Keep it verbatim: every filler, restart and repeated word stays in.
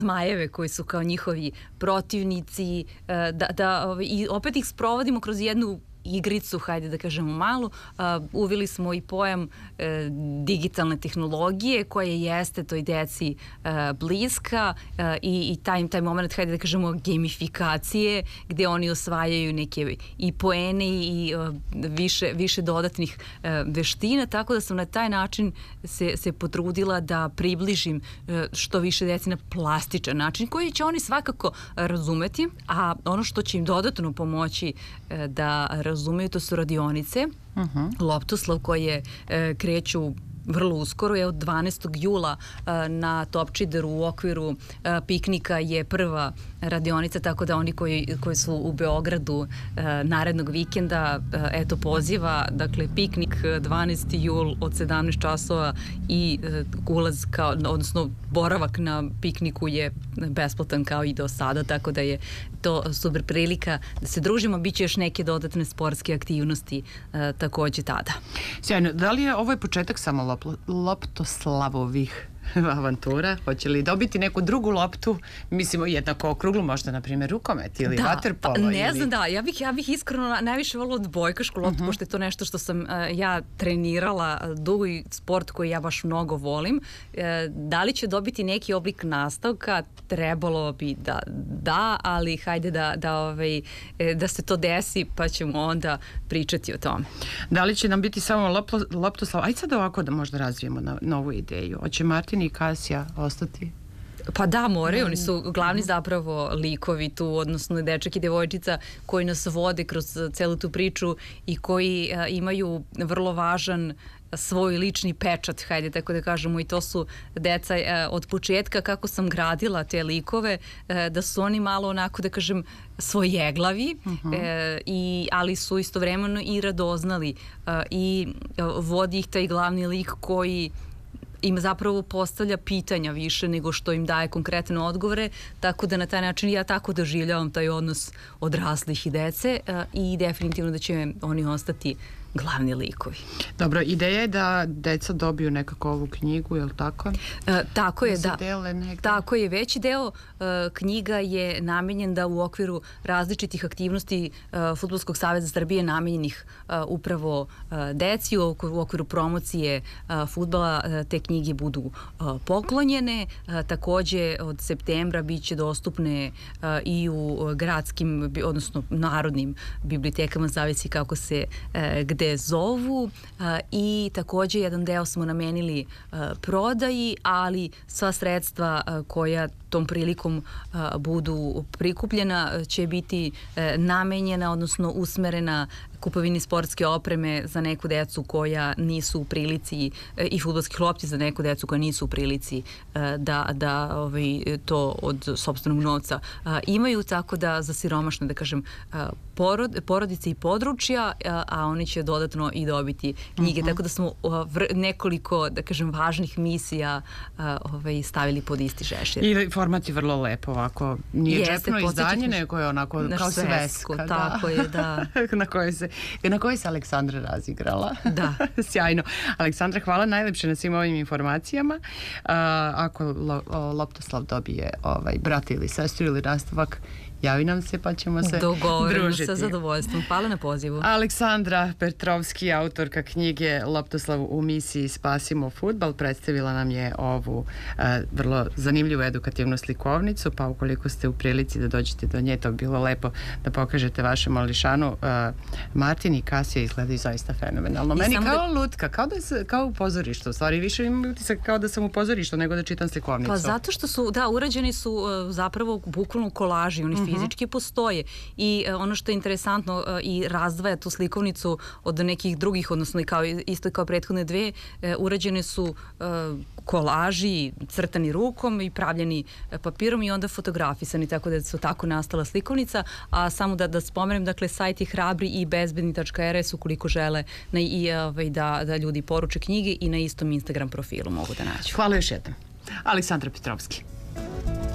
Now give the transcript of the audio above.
zmajeve koji su kao njihovi protivnici, da, da, i opet ih sprovodimo kroz jednu igricu, hajde da kažemo malu. Uveli smo i pojam digitalne tehnologije koja jeste toj deci bliska i taj, taj moment, hajde da kažemo, gamifikacije gde oni osvajaju neke i poene i više, više dodatnih veština, tako da sam na taj način se, se potrudila da približim što više deci na plastičan način koji će oni svakako razumeti, a ono što će im dodatno pomoći da razumeju, to su radionice, uh-huh. Loptoslav koje e, kreću vrlo uskoro, je od dvanaestog jula e, na Topčideru u okviru e, piknika je prva radionica, tako da oni koji, koji su u Beogradu e, narednog vikenda, e, eto poziva, dakle piknik dvanaesti jul od sedamnaest časova i e, ulaz kao, odnosno boravak na pikniku je besplatan kao i do sada, tako da je to super prilika da se družimo, bit će još neke dodatne sportske aktivnosti e, takođe tada. Sjajno, da li je ovo je početak samo lop, Loptoslavovih avantura? Hoće li dobiti neku drugu loptu, mislimo jednako okruglu, možda na primjer rukomet ili da, vaterpolo? Pa, ne ili... znam, da, ja bih, ja bih iskreno najviše volila odbojkašku loptu, uh-huh. pošto je to nešto što sam uh, ja trenirala dugo i sport koji ja baš mnogo volim. Uh, da li će dobiti neki oblik nastavka? Trebalo bi da, da, ali hajde da, da, ovaj, da se to desi, pa ćemo onda pričati o tome. Da li će nam biti samo loplo, Loptoslav? Ajde sad ovako da možda razvijemo na, novu ideju. Hoće Martin i Kasija ostati? Pa da, moraju, oni su glavni zapravo likovi tu, odnosno dečak i devojčica koji nas vode kroz celu tu priču i koji a, imaju vrlo važan svoj lični pečat, hajde tako da kažemo, i to su deca e, od početka kako sam gradila te likove, e, da su oni malo onako da kažem svojeglavi, uh-huh. e, i, ali su istovremeno i radoznali e, i e, vodi ih taj glavni lik koji im zapravo postavlja pitanja više nego što im daje konkretne odgovore, tako da na taj način ja tako doživljavam taj odnos odraslih i dece e, i definitivno da će oni ostati glavni likovi. Dobro, ideja je da deca dobiju nekako ovu knjigu, je li tako? E, tako je, da. da. Tako je. Veći deo e, knjiga je namenjen da u okviru različitih aktivnosti e, Fudbalskog saveza Srbije namenjenih e, upravo e, deci, u okviru, u okviru promocije e, fudbala e, te knjige budu e, poklonjene. E, takođe od septembra bit će dostupne e, i u gradskim, odnosno narodnim bibliotekama, zavisi kako se e, gde zovu, a, i takođe jedan deo smo namenili a, prodaji, ali sva sredstva a, koja tom prilikom a, budu prikupljena će biti a, namenjena, odnosno usmerena kupovini sportske opreme za neku decu koja nisu u prilici i fudbalskih lopti za neku decu koja nisu u prilici da, da ovaj, to od sopstvenog novca imaju, tako da za siromašne, da kažem, porod, porodice i područja, a, a oni će dodatno i dobiti knjige, uh-huh. tako da smo vr, nekoliko, da kažem, važnih misija a, ovaj, stavili pod isti žešir. I format je vrlo lepo ovako, nije Jeste, džepno izdanje, nego je onako kao svesko. Da. Tako je, da. na kojoj se na kojoj se Aleksandra razigrala. Da. Sjajno. Aleksandra, hvala najlepše na svim ovim informacijama. A, ako lo, o, Loptoslav dobije ovaj, brata ili sestru ili nastavak, javi nam se pa ćemo se dogovorimo družiti. Sa zadovoljstvom. Hvala na pozivu. Aleksandra Petrovski, autorka knjige Loptoslav u misiji Spasimo fudbal, predstavila nam je ovu uh, vrlo zanimljivu edukativnu slikovnicu, pa ukoliko ste u prilici da dođete do nje, to bi bilo lepo da pokažete vašem mališanu. Uh, Martin i Kasija izgledaju zaista fenomenalno. I Meni kao da... lutka, kao, da se, kao u pozorištu, u stvari više imam utisak kao da sam u pozorištu nego da čitam slikovnicu. Pa zato što su, da, urađeni su uh, zapravo bukvalno kolaži, oni uh-huh. fizički postoje i uh, ono što je interesantno uh, i razdvaja tu slikovnicu od nekih drugih, odnosno i kao, isto kao prethodne dve, uh, urađene su uh, kolaži crtani rukom i pravljeni uh, papirom i onda fotografisani, tako da su tako nastala slikovnica, a samo da, da spomenem, dakle, sajt je hrabri i bezbedni tačka er es ukoliko žele na, i, ovaj, da, da ljudi poruče knjige i na istom Instagram profilu mogu da nađu. Hvala još jednom. Aleksandra Petrovski.